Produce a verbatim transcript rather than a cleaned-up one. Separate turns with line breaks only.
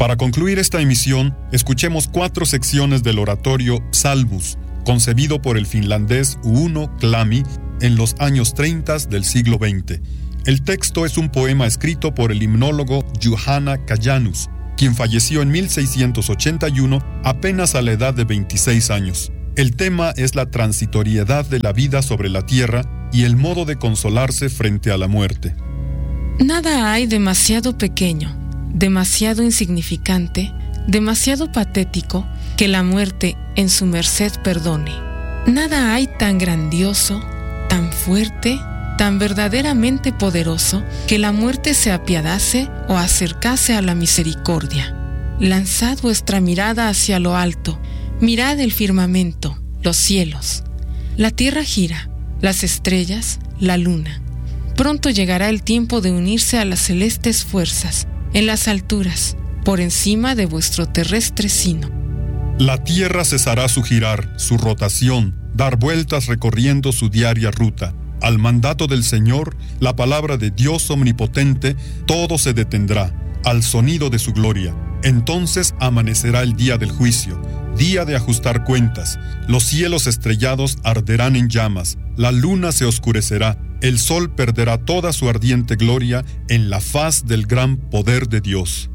Para concluir esta emisión, escuchemos cuatro secciones del oratorio Salmus, concebido por el finlandés Uno Klami en los años treinta del siglo veinte. El texto es un poema escrito por el himnólogo Juhana Kajanus, quien falleció en mil seiscientos ochenta y uno apenas a la edad de veintiséis años. El tema es la transitoriedad de la vida sobre la tierra y el modo de consolarse frente a la muerte.
Nada hay demasiado pequeño, demasiado insignificante, demasiado patético que la muerte en su merced perdone. Nada hay tan grandioso, tan fuerte, tan verdaderamente poderoso que la muerte se apiadase o acercase a la misericordia. Lanzad vuestra mirada hacia lo alto, mirad el firmamento, los cielos. La tierra gira, las estrellas, la luna. Pronto llegará el tiempo de unirse a las celestes fuerzas, en las alturas, por encima de vuestro terrestre sino.
La tierra cesará su girar, su rotación, dar vueltas recorriendo su diaria ruta. Al mandato del Señor, la palabra de Dios omnipotente, todo se detendrá, al sonido de su gloria. Entonces amanecerá el día del juicio, día de ajustar cuentas. Los cielos estrellados arderán en llamas, la luna se oscurecerá, el sol perderá toda su ardiente gloria en la faz del gran poder de Dios.